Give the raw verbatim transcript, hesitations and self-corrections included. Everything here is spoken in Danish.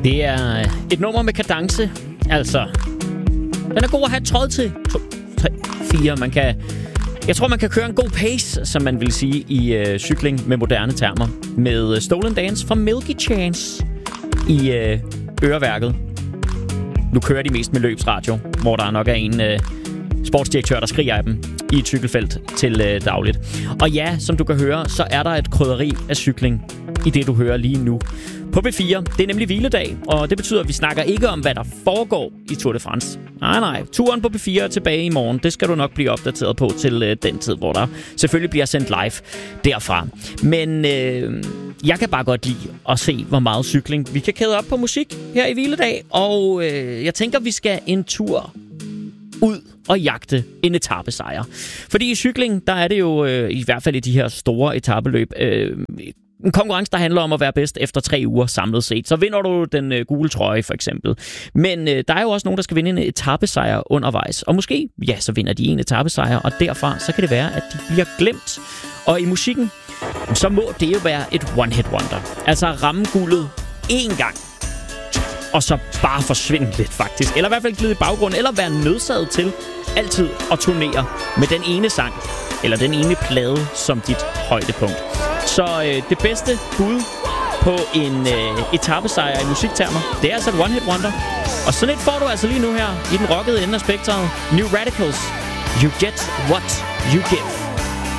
Det er et nummer med kadence. Altså, den er god at have tråd til. To, tre, fire. Man kan, jeg tror, man kan køre en god pace, som man vil sige i øh, cykling med moderne termer. Med Stolen Dance fra Milky Chance i øh, øreværket. Nu kører de mest med løbsradio, hvor der nok er en øh, sportsdirektør, der skriger af dem i et cykelfelt til øh, dagligt. Og ja, som du kan høre, så er der et krydderi af cykling i det, du hører lige nu. På B fire, det er nemlig hviledag, og det betyder, at vi snakker ikke om, hvad der foregår i Tour de France. Nej, nej. Turen på B fire er tilbage i morgen. Det skal du nok blive opdateret på til øh, den tid, hvor der selvfølgelig bliver sendt live derfra. Men øh, jeg kan bare godt lide at se, hvor meget cykling vi kan kæde op på musik her i hviledag. Og øh, jeg tænker, vi skal en tur ud og jagte en etapesejr. Fordi i cykling, der er det jo øh, i hvert fald i de her store etapeløb øh, en konkurrence, der handler om at være bedst efter tre uger samlet set. Så vinder du den øh, gule trøje, for eksempel. Men øh, der er jo også nogen, der skal vinde en etapesejr undervejs. Og måske, ja, så vinder de en etapesejr, og derfra, så kan det være, at de bliver glemt. Og i musikken, så må det jo være et one-hit wonder. Altså ramme guldet én gang, og så bare forsvinde lidt, faktisk. Eller i hvert fald glide i baggrunden, eller være nødsaget til altid at turnere med den ene sang, eller den ene plade som dit højdepunkt. Så øh, det bedste bud på en øh, etapesejr i musiktermer, det er altså et one-hit wonder. Og sådan et får du altså lige nu her i den rockede ende af spektret. New Radicals, You Get What You Give.